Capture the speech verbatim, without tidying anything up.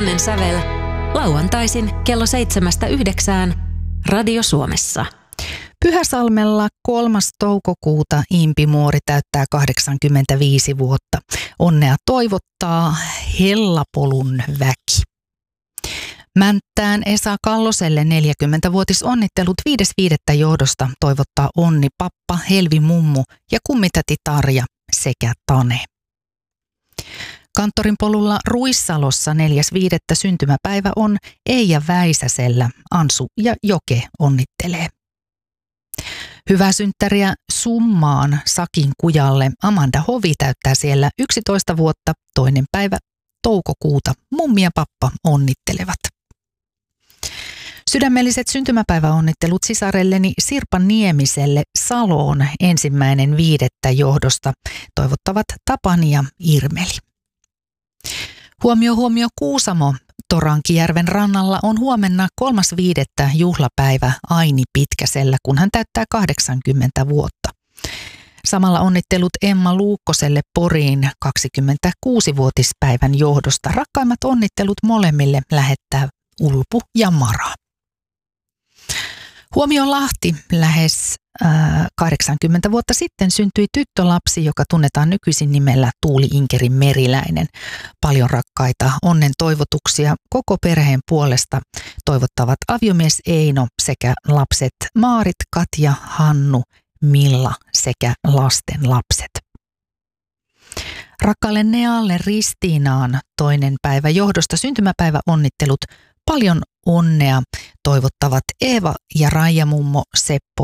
Onnensävel. Lauantaisin kello seitsemästä yhdeksään Radio Suomessa. Pyhäsalmella kolmas toukokuuta Impi Muori täyttää kahdeksankymmentäviisi vuotta. Onnea toivottaa Hellapolun väki. Mänttään Esa Kalloselle neljäkymmentävuotisonnittelut viides viidettä johdosta toivottaa Onni pappa, Helvi mummu ja kummitäti Tarja sekä Tane. Kanttorin polulla Ruissalossa neljäs viidettä syntymäpäivä on Eija Väisäsellä. Ansu ja Joke onnittelee. Hyvää synttäriä Summaan Sakin kujalle. Amanda Hovi täyttää siellä yksitoista vuotta, toinen päivä toukokuuta. Mummi ja pappa onnittelevat. Sydämelliset syntymäpäiväonnittelut sisarelleni Sirpa Niemiselle Saloon ensimmäinen viidettä johdosta toivottavat Tapani ja Irmeli. Huomio huomio Kuusamo. Torankijärven rannalla on huomenna kolmas viidettä juhlapäivä Aini Pitkäsellä, kun hän täyttää kahdeksankymmentä vuotta. Samalla onnittelut Emma Luukkoselle Poriin kaksikymmentäkuusivuotispäivän johdosta. Rakkaimmat onnittelut molemmille lähettää Ulpu ja Mara. Huomio Lahti. Lähes äh, kahdeksankymmentä vuotta sitten syntyi tyttölapsi, joka tunnetaan nykyisin nimellä Tuuli Inkeri Meriläinen. Paljon rakkaita onnen toivotuksia koko perheen puolesta toivottavat aviomies Eino sekä lapset Maarit, Katja, Hannu, Milla sekä lasten lapset. Rakkaalle Nealle Ristiinaan toinen päivä johdosta syntymäpäiväonnittelut. Paljon onnea toivottavat Eeva ja Raija mummo, Seppo